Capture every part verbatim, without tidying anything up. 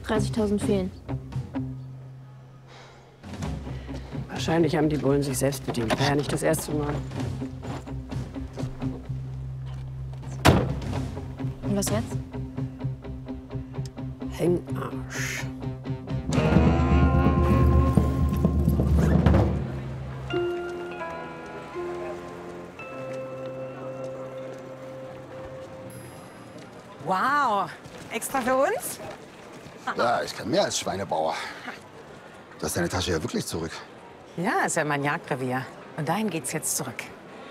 dreißigtausend fehlen. Wahrscheinlich haben die Bullen sich selbst bedient. War ja nicht das erste Mal. Und was jetzt? Hängarsch. Wow, extra für uns? Ja, ich kann mehr als Schweinebauer. Du hast deine Tasche ja wirklich zurück. Ja, ist ja mein Jagdrevier. Und dahin geht's jetzt zurück.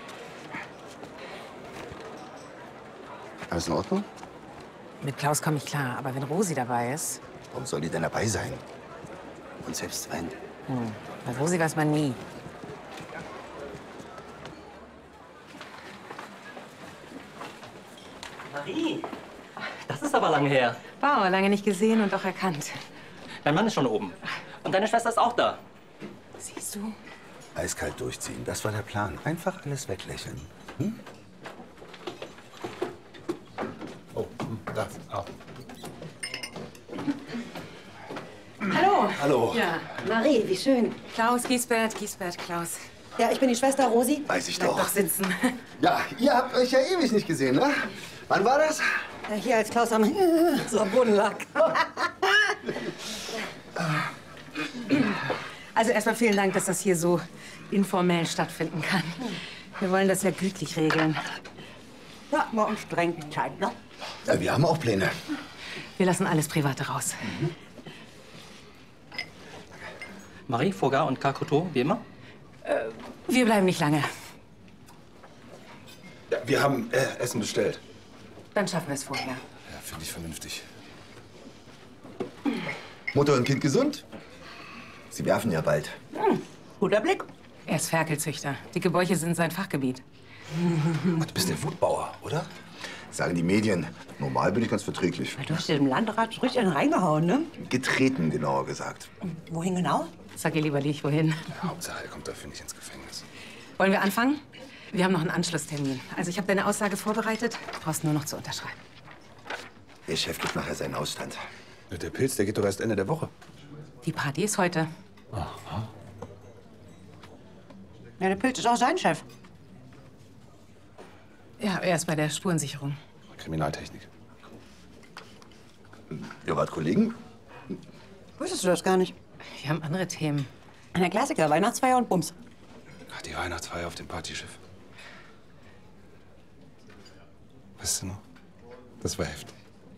Alles in Ordnung? Mit Klaus komme ich klar, aber wenn Rosi dabei ist... Warum soll die denn dabei sein? Und selbst wenn? Hm, bei Rosi weiß man nie. Marie, das ist aber lange her. Wow, lange nicht gesehen und doch erkannt. Dein Mann ist schon oben. Und deine Schwester ist auch da. Siehst du? Eiskalt durchziehen, das war der Plan. Einfach alles weglächeln. Hm? Oh, da. Oh. Hallo. Hallo. Ja. Marie, wie schön. Klaus, Giesbert, Giesbert, Klaus. Ja, ich bin die Schwester Rosi. Weiß ich Bleib doch. doch sitzen. Ja, ihr habt euch ja ewig nicht gesehen, ne? Wann war das? Ja, hier als Klaus am, so am Boden lag. Also erstmal vielen Dank, dass das hier so informell stattfinden kann. Wir wollen das ja gütlich regeln. Ja, morgen streng die Zeit, ne? Ja, wir haben auch Pläne. Wir lassen alles Private raus. Mhm. Marie, Fogar und Kakoto, wie immer? Wir bleiben nicht lange. Ja, wir haben äh, Essen bestellt. Dann schaffen wir es vorher. Ja, finde ich vernünftig. Mutter und Kind gesund? Sie werfen ja bald. Hm, guter Blick. Er ist Ferkelzüchter. Dicke Bäuche sind sein Fachgebiet. Du bist der Wutbauer, oder? Sagen die Medien. Normal bin ich ganz verträglich. Du hast dem Landrat so richtig einen reingehauen, ne? Getreten, genauer gesagt. Wohin genau? Sag ihr lieber nicht, wohin. Hauptsache, er kommt dafür nicht ins Gefängnis. Wollen wir anfangen? Wir haben noch einen Anschlusstermin. Also ich habe deine Aussage vorbereitet. Du brauchst nur noch zu unterschreiben. Der Chef gibt nachher seinen Ausstand. Ja, der Pilz, der geht doch erst Ende der Woche. Die Party ist heute. Aha. Ja, der Pilz ist auch sein Chef. Ja, er ist bei der Spurensicherung. Kriminaltechnik. Ihr wart Kollegen? Wusstest du das gar nicht? Wir haben andere Themen. Der Klassiker, Weihnachtsfeier und Bums. Ach, die Weihnachtsfeier auf dem Partyschiff. Weißt du noch? Das war heftig.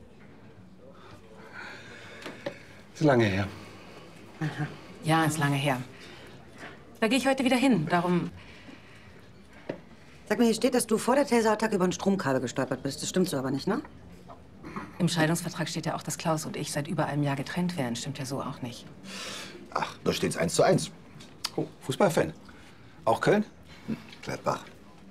Ist lange her. Aha. Ja, ist lange her. Da gehe ich heute wieder hin. Darum. Sag mir, hier steht, dass du vor der Taserattacke über ein Stromkabel gestolpert bist. Das stimmt so aber nicht, ne? Im Scheidungsvertrag steht ja auch, dass Klaus und ich seit über einem Jahr getrennt wären. Stimmt ja so auch nicht. Ach, da steht's eins zu eins. Oh, Fußballfan. Auch Köln? Hm, Gladbach.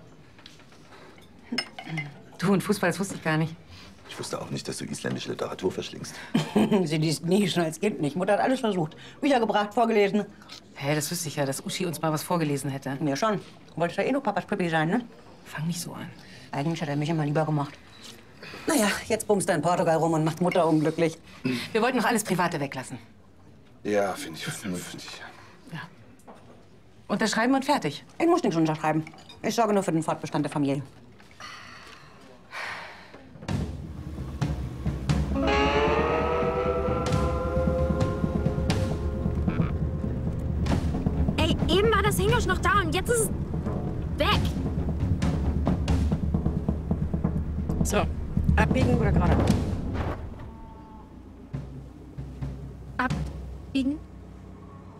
Du und Fußball, das wusste ich gar nicht. Ich wusste auch nicht, dass du isländische Literatur verschlingst. Sie liest nie, schon als Kind nicht. Mutter hat alles versucht. Bücher gebracht, vorgelesen. Hä, hey, das wüsste ich ja, dass Uschi uns mal was vorgelesen hätte. Mir schon. Du wolltest ja eh nur Papas Pippi sein, ne? Fang nicht so an. Eigentlich hat er mich immer lieber gemacht. Naja, jetzt bumst er in Portugal rum und macht Mutter unglücklich. Wir wollten noch alles Private weglassen. Ja, finde ich vernünftig. Ja. Unterschreiben und fertig. Ich muss nichts unterschreiben. Ich sorge nur für den Fortbestand der Familie. Ey, eben war das Hängersch noch da und jetzt ist es weg. So, abbiegen oder gerade? Abbiegen?